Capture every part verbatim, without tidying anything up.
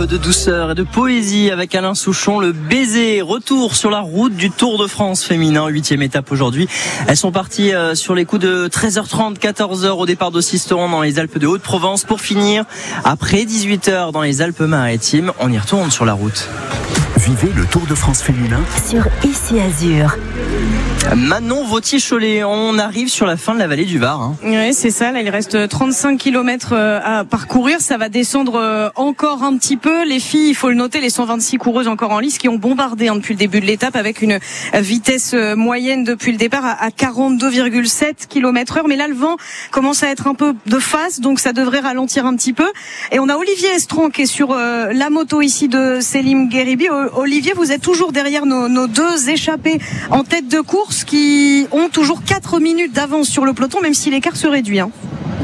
peu de douceur et de poésie avec Alain Souchon, le baiser. Retour sur la route du Tour de France féminin, huitième étape aujourd'hui. Elles sont parties sur les coups de treize heures trente, quatorze heures au départ de Sisteron dans les Alpes de Haute-Provence pour finir après dix-huit heures dans les Alpes-Maritimes. On y retourne sur la route. Vivez le Tour de France féminin sur Ici Azur. Manon Vautier-Cholet, on arrive sur la fin de la vallée du Var. Hein. Oui, c'est ça. Là, il reste trente-cinq kilomètres à parcourir. Ça va descendre encore un petit peu. Les filles, il faut le noter, les cent vingt-six coureuses encore en lice qui ont bombardé hein, depuis le début de l'étape avec une vitesse moyenne depuis le départ à quarante-deux virgule sept kilomètres heure. Mais là, le vent commence à être un peu de face, donc ça devrait ralentir un petit peu. Et on a Olivier Estron qui est sur euh, la moto ici de Selim Gueribi. Olivier, vous êtes toujours derrière nos, nos deux échappés en tête de course qui ont toujours quatre minutes d'avance sur le peloton, même si l'écart se réduit. Hein.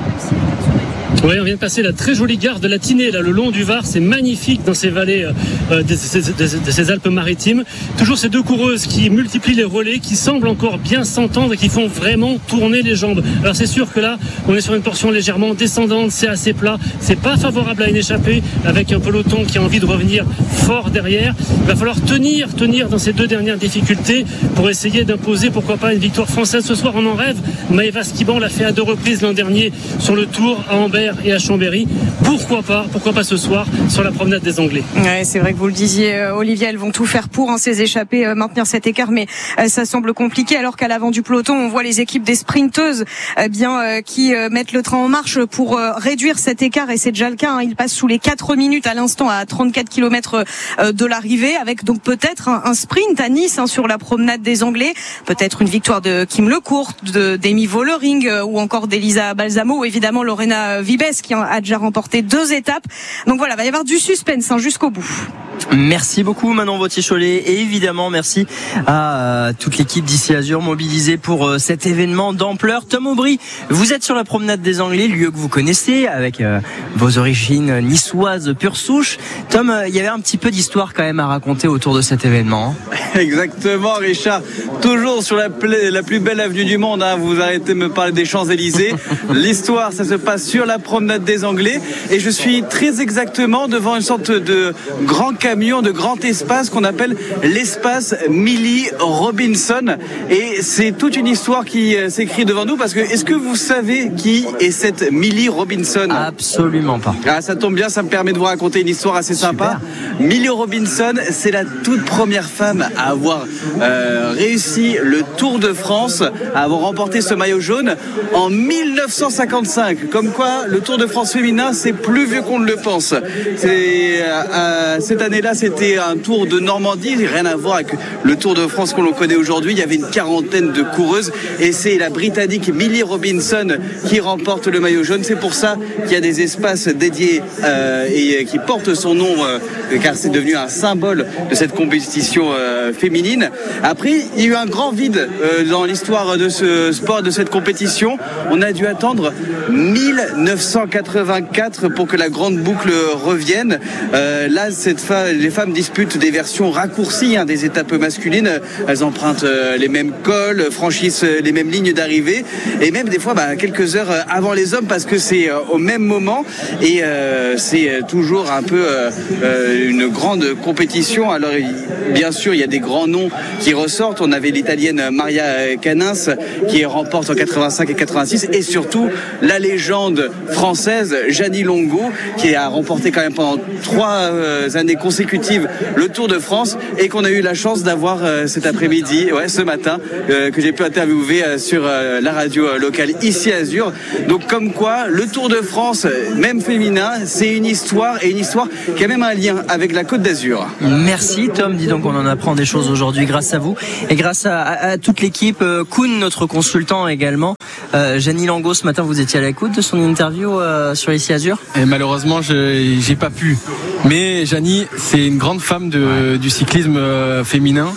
Oui, on vient de passer la très jolie gare de la Tinée, là, le long du Var. C'est magnifique dans ces vallées euh, de, ces, de, de ces Alpes-Maritimes. Toujours ces deux coureuses qui multiplient les relais, qui semblent encore bien s'entendre et qui font vraiment tourner les jambes. Alors c'est sûr que là, on est sur une portion légèrement descendante, c'est assez plat. C'est pas favorable à une échappée avec un peloton qui a envie de revenir fort derrière. Il va falloir tenir, tenir dans ces deux dernières difficultés pour essayer d'imposer, pourquoi pas, une victoire française ce soir. On en rêve. Maëva Skiban l'a fait à deux reprises l'an dernier sur le Tour à Ambert et à Chambéry. Pourquoi pas, pourquoi pas ce soir sur la promenade des Anglais. Ouais, c'est vrai que vous le disiez, euh, Olivier, elles vont tout faire pour hein, ces échappées, euh, maintenir cet écart, mais euh, ça semble compliqué. Alors qu'à l'avant du peloton, on voit les équipes des sprinteuses, euh, bien euh, qui euh, mettent le train en marche pour euh, réduire cet écart. Et c'est déjà le cas. Hein, il passe sous les quatre minutes à l'instant à trente-quatre kilomètres euh, de l'arrivée, avec donc peut-être un, un sprint à Nice hein, sur la promenade des Anglais, peut-être une victoire de Kim Lecourt, de d'Amy Vollering euh, ou encore d'Elisa Balsamo, ou évidemment Lorena Vibes qui a déjà remporté deux étapes. Donc voilà, il va y avoir du suspense hein, jusqu'au bout. Merci beaucoup Manon Vautier-Cholet et évidemment merci à euh, toute l'équipe d'Ici Azur mobilisée pour euh, cet événement d'ampleur. Tom Aubry, vous êtes sur la promenade des Anglais, lieu que vous connaissez avec euh, vos origines niçoises pure souche. Tom, il euh, y avait un petit peu d'histoire quand même à raconter autour de cet événement. Hein. Exactement Richard, toujours sur la, pla- la plus belle avenue du monde, hein. Vous arrêtez de me parler des Champs-Élysées. L'histoire, ça se passe sur la promenade des Anglais et je suis très exactement devant une sorte de grand camion, de grand espace qu'on appelle l'espace Millie Robinson et c'est toute une histoire qui s'écrit devant nous parce que est-ce que vous savez qui est cette Millie Robinson? Absolument pas. Ah, ça tombe bien, ça me permet de vous raconter une histoire assez sympa. Super. Millie Robinson, c'est la toute première femme à avoir euh, réussi le Tour de France, à avoir remporté ce maillot jaune en dix-neuf cent cinquante-cinq. Comme quoi, le Tour de France féminin, c'est plus vieux qu'on ne le pense. C'est, euh, cette année-là, c'était un Tour de Normandie, rien à voir avec le Tour de France qu'on connaît aujourd'hui. Il y avait une quarantaine de coureuses et c'est la Britannique Millie Robinson qui remporte le maillot jaune. C'est pour ça qu'il y a des espaces dédiés euh, et qui portent son nom euh, car c'est devenu un symbole de cette compétition euh, féminine. Après, il y a eu un grand vide euh, dans l'histoire de ce sport, de cette compétition. On a dû attendre dix-neuf cent quatre-vingt-quatre pour que la grande boucle revienne. Euh, là, cette fa- les femmes disputent des versions raccourcies hein, des étapes masculines. Elles empruntent euh, les mêmes cols, franchissent les mêmes lignes d'arrivée et même des fois bah, quelques heures avant les hommes parce que c'est euh, au même moment et euh, c'est toujours un peu euh, euh, une grande compétition. Alors bien sûr, il y a des grands noms qui ressortent. On avait l'italienne Maria Canins qui remporte en quatre-vingt-cinq et quatre-vingt-six et surtout la légende française Gianni Longo qui a remporté quand même pendant trois euh, années consécutives le Tour de France et qu'on a eu la chance d'avoir euh, cet après-midi, ouais, ce matin, euh, que j'ai pu interviewer euh, sur euh, la radio euh, locale Ici Azur. Donc comme quoi, le Tour de France, même féminin, c'est une histoire et une histoire qui a même un lien avec la Côte d'Azur. Merci Tom, dis donc on en apprend des choses aujourd'hui grâce à vous et grâce à, à, à toute l'équipe. Euh, Koun, notre consultant également. Euh, Gianni Longo, ce matin vous étiez à l'écoute de son interview euh, sur Ici Azur? Et malheureusement je j'ai pas pu. Mais Gianni, c'est une grande femme de, du cyclisme euh, féminin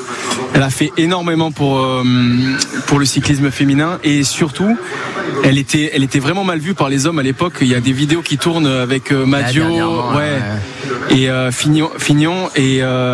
Elle a fait énormément pour euh, pour le cyclisme féminin et surtout, elle était elle était vraiment mal vue par les hommes à l'époque. Il y a des vidéos qui tournent avec euh, Maggio, ouais, ouais, et euh, Fignon, Fignon et euh,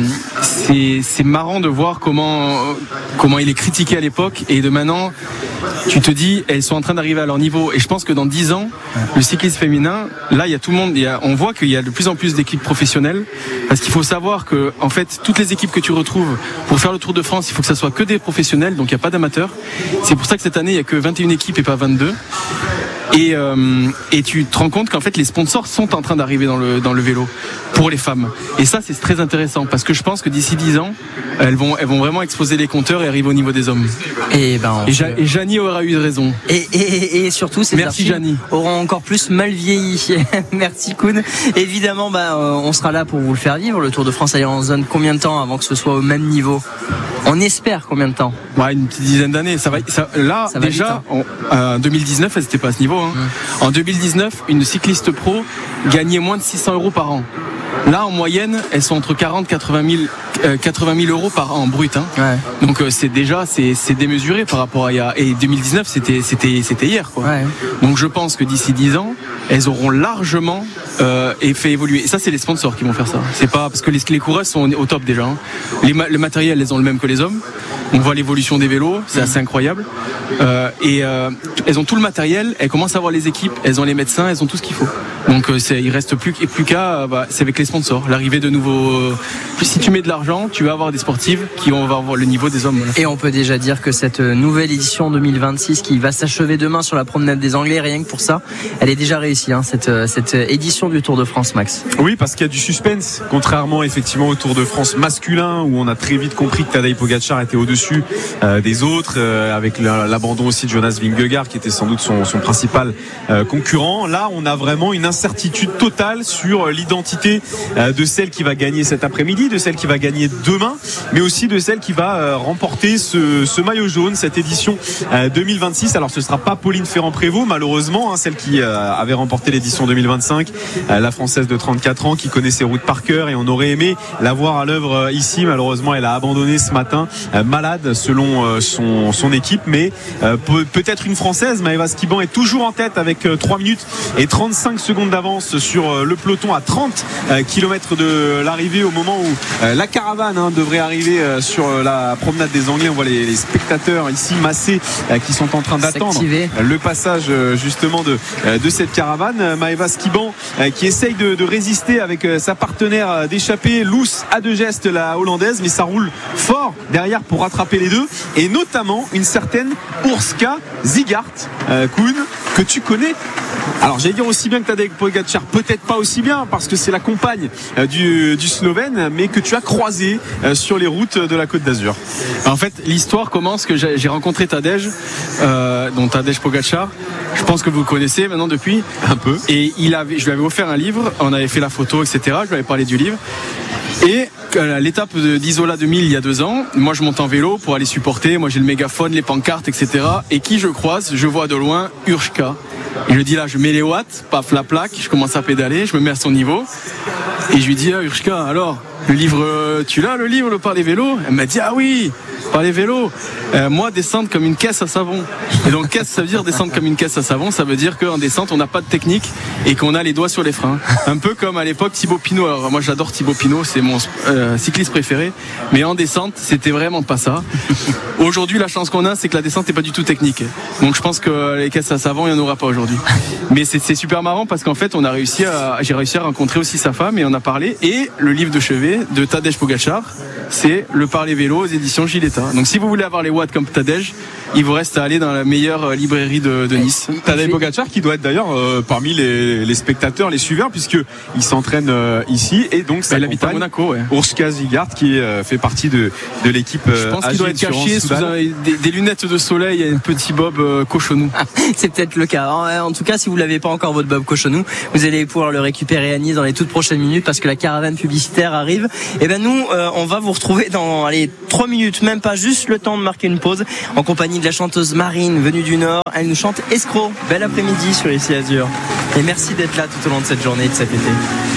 c'est c'est marrant de voir comment comment il est critiqué à l'époque et de maintenant. Tu te dis, elles sont en train d'arriver à leur niveau. Et je pense que dans dix ans, le cyclisme féminin, là, il y a tout le monde. Il y a, on voit qu'il y a de plus en plus d'équipes professionnelles. Parce qu'il faut savoir que, en fait, toutes les équipes que tu retrouves pour faire le Tour de France, il faut que ça soit que des professionnels. Donc, il n'y a pas d'amateurs. C'est pour ça que cette année, il n'y a que vingt et une équipes et pas vingt-deux. Et, euh, et tu te rends compte qu'en fait les sponsors sont en train d'arriver dans le, dans le vélo pour les femmes. Et ça c'est très intéressant parce que je pense que d'ici dix ans elles vont, elles vont vraiment exploser les compteurs et arriver au niveau des hommes. Et, ben, et, ja, et Jani aura eu raison. Et, et, et surtout ces Merci Jani. Auront encore plus mal vieilli. Merci Koun. Évidemment bah, on sera là pour vous le faire vivre. Le Tour de France ailleurs en zone combien de temps avant que ce soit au même niveau? On espère combien de temps? Ouais, une petite dizaine d'années. Ça va, ça, là ça déjà va vite, hein. En deux mille dix-neuf elles n'étaient pas à ce niveau. Hein. Mmh. En deux mille dix-neuf, une cycliste pro gagnait moins de six cents euros par an. Là, en moyenne, elles sont entre quarante et quatre-vingt mille euros par an brut. Hein. Ouais. Donc, euh, c'est déjà c'est, c'est démesuré par rapport à il y a. Et deux mille dix-neuf, c'était, c'était, c'était hier. Quoi. Ouais. Donc, je pense que d'ici dix ans, elles auront largement euh, et fait évoluer. Et ça, c'est les sponsors qui vont faire ça. C'est pas parce que les, les coureuses sont au top déjà. Hein. Les, le matériel, elles ont le même que les hommes. On voit l'évolution des vélos, c'est assez incroyable. Euh, et euh, elles ont tout le matériel, elles commencent à avoir les équipes, elles ont les médecins, elles ont tout ce qu'il faut. Donc euh, c'est, il reste plus, plus qu'à, bah, c'est avec les sponsors. L'arrivée de nouveaux. Euh, si tu mets de l'argent, tu vas avoir des sportives qui vont avoir le niveau des hommes. Voilà. Et on peut déjà dire que cette nouvelle édition deux mille vingt-six qui va s'achever demain sur la promenade des Anglais, rien que pour ça, elle est déjà réussie, hein, cette, cette édition du Tour de France, Max. Oui, parce qu'il y a du suspense, contrairement effectivement au Tour de France masculin où on a très vite compris que Tadej Pogačar était au-dessus Euh, des autres, euh, avec l'abandon aussi de Jonas Vingegaard qui était sans doute son, son principal euh, concurrent. Là, on a vraiment une incertitude totale sur l'identité euh, de celle qui va gagner cet après-midi, de celle qui va gagner demain, mais aussi de celle qui va euh, remporter ce, ce maillot jaune, cette édition euh, deux mille vingt-six. Alors, ce sera pas Pauline Ferrand-Prévot, malheureusement, hein, celle qui euh, avait remporté l'édition deux mille vingt-cinq, euh, la Française de trente-quatre ans qui connaît ses routes par cœur, et on aurait aimé la voir à l'œuvre euh, ici. Malheureusement, elle a abandonné ce matin, euh, malade selon euh, son, son équipe, mais euh, peut, peut-être une Française. Maëva Skiban est toujours en tête avec euh, trois minutes et trente-cinq secondes d'avance sur euh, le peloton à trente euh, kilomètres de l'arrivée, au moment où euh, la caravane hein, devrait arriver euh, sur euh, la promenade des Anglais. On voit les, les spectateurs ici massés euh, qui sont en train d'attendre S'activer. le passage euh, justement de, euh, de cette caravane. Maëva Skiban euh, qui essaye de, de résister avec euh, sa partenaire euh, d'échappée, Loes à deux gestes, la hollandaise, mais ça roule fort derrière pour rattraper les deux, et notamment une certaine Urška Zigart, euh, Koun, que tu connais. Alors j'allais dire aussi bien que Tadej Pogačar, peut-être pas aussi bien parce que c'est la compagne euh, du, du Slovène, mais que tu as croisé euh, sur les routes de la Côte d'Azur. En fait, l'histoire commence que j'ai, j'ai rencontré Tadej, euh, donc Tadej Pogačar. Je pense que vous le connaissez maintenant depuis un peu. Et il avait, je lui avais offert un livre, on avait fait la photo, et cetera. Je lui avais parlé du livre. Et à l'étape d'Isola deux mille il y a deux ans, moi je monte en vélo pour aller supporter, moi j'ai le mégaphone, les pancartes, et cetera. Et qui je croise, je vois de loin Urška. Et je dis là, je mets les watts, paf la plaque, je commence à pédaler, je me mets à son niveau. Et je lui dis, ah, Urška, alors, le livre, tu l'as le livre, le par les vélos? Elle m'a dit, ah oui, par les vélos. Euh, moi, descendre comme une caisse à savon. Et donc, caisse, ça veut dire descendre comme une caisse à savon, ça veut dire qu'en descente, on n'a pas de technique et qu'on a les doigts sur les freins. Un peu comme à l'époque Thibaut Pinot. Alors, moi, j'adore Thibaut Pinot, c'est mon euh, cycliste préféré. Mais en descente, c'était vraiment pas ça. Aujourd'hui, la chance qu'on a, c'est que la descente n'est pas du tout technique. Donc, je pense que les caisses à savon, il n'y en aura pas aujourd'hui. Mais c'est, c'est super marrant parce qu'en fait, on a réussi à, j'ai réussi à rencontrer aussi sa femme et on a parlé. Et le livre de chevet de Tadej Pogačar, c'est Le Parler Vélo aux éditions Giletta. Donc si vous voulez avoir les watts comme Tadej, il vous reste à aller dans la meilleure librairie de, de Nice. Tadej Pogačar qui doit être d'ailleurs euh, parmi les, les spectateurs, les suiveurs, puisque il s'entraîne euh, ici, et donc ça habite à Monaco, ouais. Urška Zigart qui euh, fait partie de, de l'équipe. Euh, Je pense qu'il doit être caché sous un, des, des lunettes de soleil et un petit bob euh, cochonou. C'est peut-être le cas. En, en tout cas, si vous l'avez pas encore votre bob cochonou, vous allez pouvoir le récupérer à Nice dans les toutes prochaines minutes parce que la caravane publicitaire arrive. Et ben nous, euh, on va vous retrouver dans allez trois minutes, même pas, juste le temps de marquer une pause, en compagnie de la chanteuse Marine venue du Nord. Elle nous chante Escroc. Bel après-midi sur Ici Azur. Et merci d'être là tout au long de cette journée, de cet été.